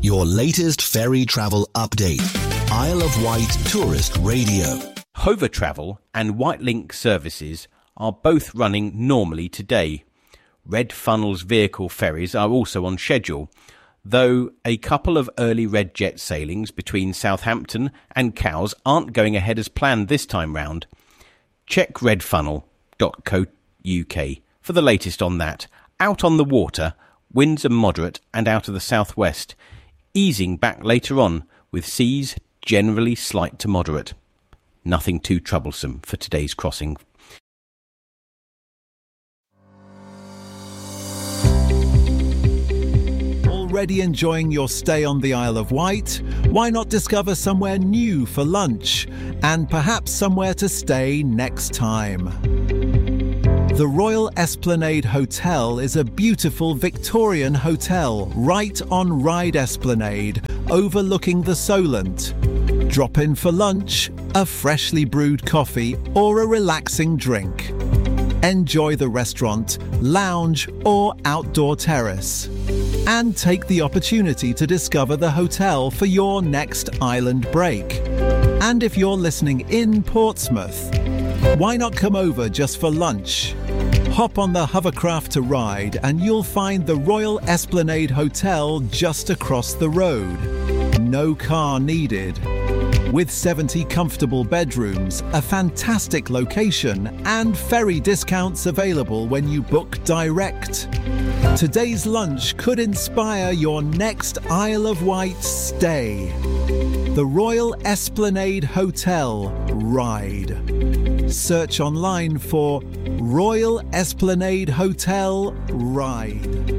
your latest ferry travel update. Isle of Wight Tourist Radio. Hover Travel and Whitelink services are both running normally today. Red Funnel's vehicle ferries are also on schedule, though a couple of early Red Jet sailings between Southampton and Cowes aren't going ahead as planned this time round. Check redfunnel.co.uk for the latest on that. Out on the water, winds are moderate and out of the southwest, easing back later on with seas generally slight to moderate. Nothing too troublesome for today's crossing. Already enjoying your stay on the Isle of Wight? Why not discover somewhere new for lunch and perhaps somewhere to stay next time? The Royal Esplanade Hotel is a beautiful Victorian hotel right on Ryde Esplanade, overlooking the Solent. Drop in for lunch, a freshly brewed coffee or a relaxing drink. Enjoy the restaurant, lounge or outdoor terrace. And take the opportunity to discover the hotel for your next island break. And if you're listening in Portsmouth, why not come over just for lunch? Hop on the hovercraft to Ryde and you'll find the Royal Esplanade Hotel just across the road. No car needed. With 70 comfortable bedrooms, a fantastic location and ferry discounts available when you book direct. Today's lunch could inspire your next Isle of Wight stay. The Royal Esplanade Hotel, Ryde. Search online for Royal Esplanade Hotel, Ryde.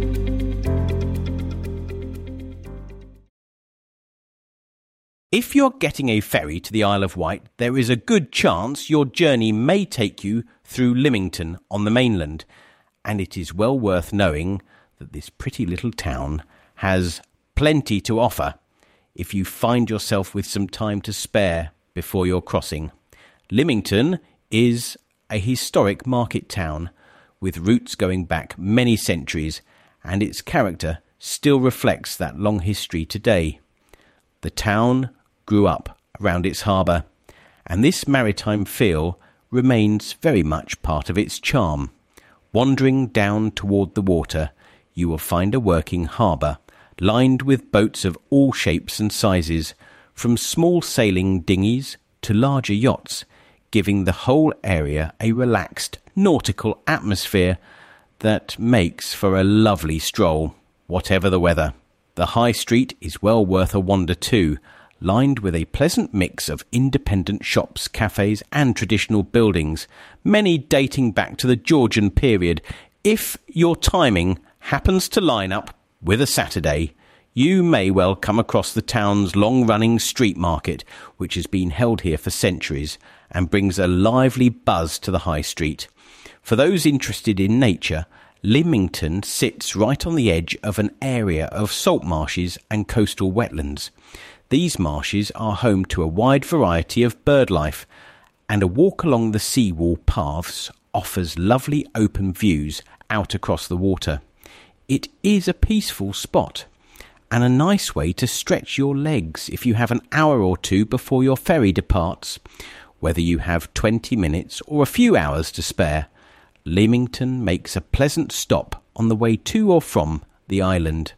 If you're getting a ferry to the Isle of Wight, there is a good chance your journey may take you through Lymington on the mainland, and it is well worth knowing that this pretty little town has plenty to offer if you find yourself with some time to spare before your crossing. Lymington is a historic market town with roots going back many centuries, and its character still reflects that long history today. The town grew up around its harbour, and this maritime feel remains very much part of its charm. Wandering down toward the water, you will find a working harbour, lined with boats of all shapes and sizes, from small sailing dinghies to larger yachts, giving the whole area a relaxed nautical atmosphere that makes for a lovely stroll, whatever the weather. The High Street is well worth a wander too, lined with a pleasant mix of independent shops, cafes and traditional buildings, many dating back to the Georgian period. If your timing happens to line up with a Saturday, you may well come across the town's long-running street market, which has been held here for centuries and brings a lively buzz to the High Street. For those interested in nature, Lymington sits right on the edge of an area of salt marshes and coastal wetlands. These marshes are home to a wide variety of bird life, and a walk along the seawall paths offers lovely open views out across the water. It is a peaceful spot, and a nice way to stretch your legs if you have an hour or two before your ferry departs. Whether you have 20 minutes or a few hours to spare, Lymington makes a pleasant stop on the way to or from the island.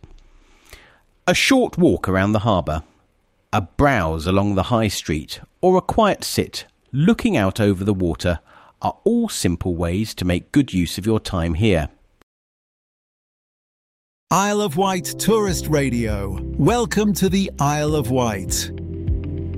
A short walk around the harbour, a browse along the High Street, or a quiet sit looking out over the water are all simple ways to make good use of your time here. Isle of Wight Tourist Radio. Welcome to the Isle of Wight.